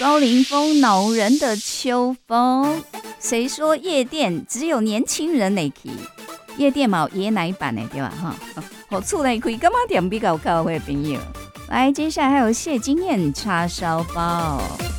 高凌风恼人的秋风，谁说夜店只有年轻人会去？夜店嘛有爷奶版的对吧？哈，好厝内开，干嘛点比较靠的朋友？来，接下来还有谢金燕叉烧包。